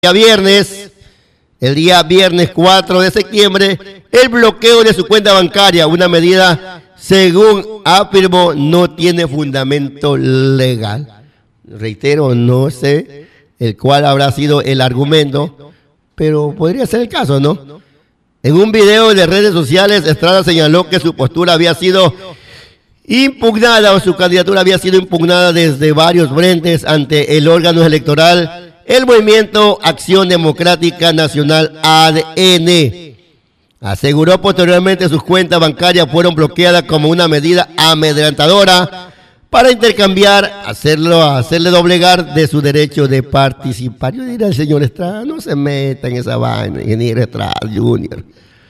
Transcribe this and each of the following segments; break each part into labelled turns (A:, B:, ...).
A: el día viernes 4 de septiembre, el bloqueo de su cuenta bancaria, una medida, según afirmó, no tiene fundamento legal. Reitero, no sé el cuál habrá sido el argumento, pero podría ser el caso, ¿no? En un video de redes sociales, Estrada señaló que su postura había sido impugnada o su candidatura había sido impugnada desde varios frentes ante el órgano electoral, el Movimiento Acción Democrática Nacional ADN. Aseguró posteriormente sus cuentas bancarias fueron bloqueadas como una medida amedrentadora para intercambiar, hacerle doblegar de su derecho de participar. Yo diría al señor Estrada, no se meta en esa vaina, ingeniero Estrada Junior.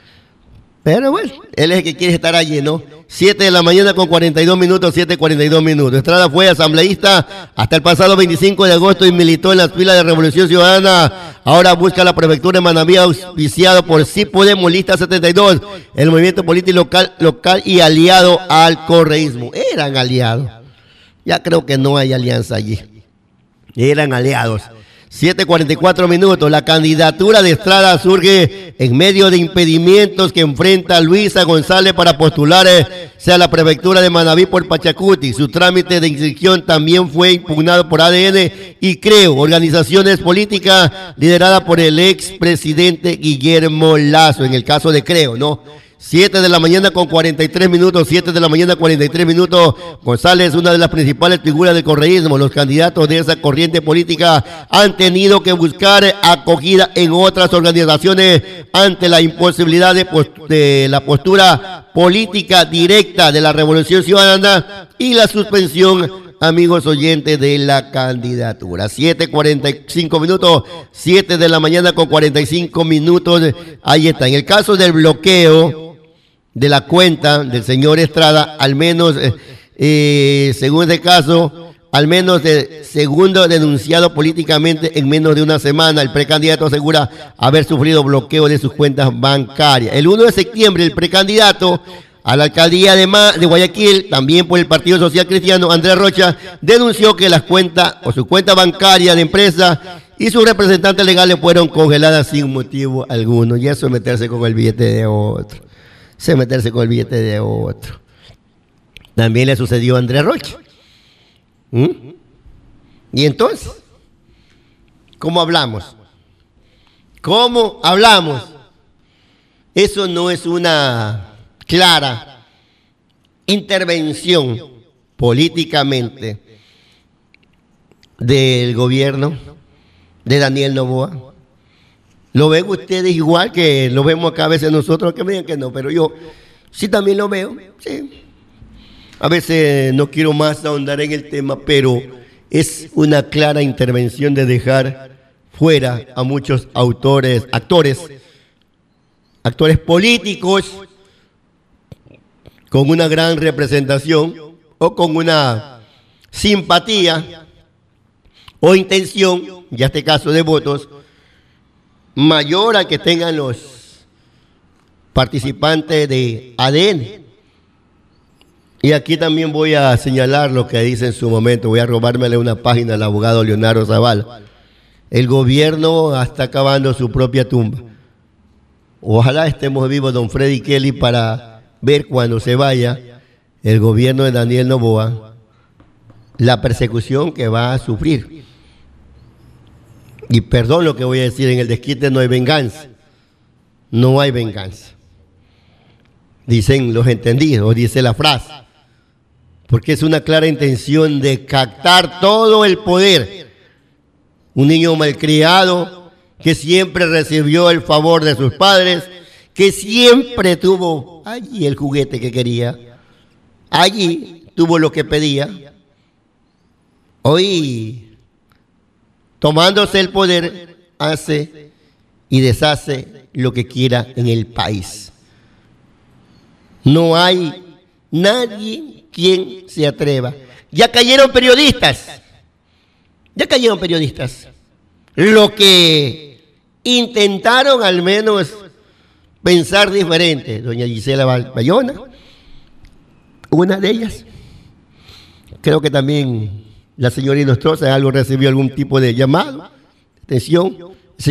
A: Pero bueno, él es el que quiere estar allí, ¿no? 7 de la mañana con 42 minutos, 7:42 minutos. Estrada fue asambleísta hasta el pasado 25 de agosto y militó en las filas de Revolución Ciudadana. Ahora busca la prefectura de Manabí, auspiciado por Sí Podemos, lista 72, el movimiento político local y aliado al correísmo. Eran aliados. Ya creo que no hay alianza allí. Eran aliados. 7:44 minutos. La candidatura de Estrada surge en medio de impedimentos que enfrenta Luisa González para postularse a la prefectura de Manabí por Pachacuti. Su trámite de inscripción también fue impugnado por ADN y Creo, organizaciones políticas lideradas por el expresidente Guillermo Lazo, en el caso de Creo, ¿no? 7 de la mañana con 43 minutos, 7 de la mañana 43 minutos. González es una de las principales figuras del correísmo. Los candidatos de esa corriente política han tenido que buscar acogida en otras organizaciones ante la imposibilidad de la postura política directa de la Revolución Ciudadana y la suspensión, amigos oyentes, de la candidatura. 7:45 minutos, 7 de la mañana con 45 minutos. Ahí está. En el caso del bloqueo de la cuenta del señor Estrada, al menos, según este caso, al menos de segundo denunciado políticamente en menos de una semana, el precandidato asegura haber sufrido bloqueo de sus cuentas bancarias. El 1 de septiembre, el precandidato a la alcaldía de Guayaquil, también por el Partido Social Cristiano, Andrés Rocha, denunció que las cuentas o su cuenta bancaria de empresa y sus representantes legales fueron congeladas sin motivo alguno. Y eso es meterse con el billete de otro. Eso es meterse con el billete de otro. También le sucedió a Andrés Rocha. Y entonces, ¿cómo hablamos? ¿Cómo hablamos? Eso no es una clara intervención políticamente del gobierno de Daniel Noboa. ¿Lo ven ustedes igual que lo vemos acá a veces nosotros? Que me digan que no, pero yo sí también lo veo. Sí. A veces no quiero más ahondar en el tema, pero es una clara intervención de dejar fuera a muchos actores políticos con una gran representación o con una simpatía o intención, ya este caso de votos, mayor al que tengan los participantes de ADN. Y aquí también voy a señalar lo que dice en su momento, voy a robármele una página al abogado Leonardo Zavala. El gobierno está cavando su propia tumba. Ojalá estemos vivos, don Freddy Kelly, para ver cuando se vaya el gobierno de Daniel Noboa la persecución que va a sufrir. Y perdón lo que voy a decir, en el desquite no hay venganza. No hay venganza. Dicen los entendidos, dice la frase. Porque es una clara intención de captar todo el poder. Un niño malcriado que siempre recibió el favor de sus padres, que siempre tuvo allí el juguete que quería, allí tuvo lo que pedía. Hoy, tomándose el poder, hace y deshace lo que quiera en el país. No hay nadie quien se atreva. Ya cayeron periodistas. Lo que intentaron al menos pensar diferente. Doña Gisela Bayona, una de ellas. Creo que también la señora Inostroza algo recibió algún tipo de llamado, atención.